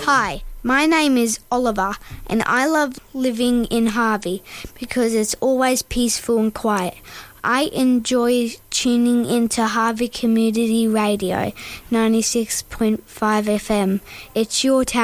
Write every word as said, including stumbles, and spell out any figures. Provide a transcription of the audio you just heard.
Hi, my name is Oliver and I love living in Harvey because it's always peaceful and quiet. I enjoy tuning into Harvey Community Radio ninety-six point five F M. It's your town.